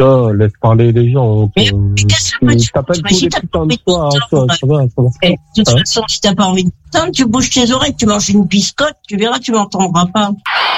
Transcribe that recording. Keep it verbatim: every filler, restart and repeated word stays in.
toi, laisse parler les gens. Mais, mais qu'est-ce que tu t'appelles tous les putains de fois, hein, ça, ça va, ça va. De toute façon, si t'as pas envie de t'entendre, tu bouges tes oreilles, tu manges une biscotte, tu verras, tu m'entendras pas.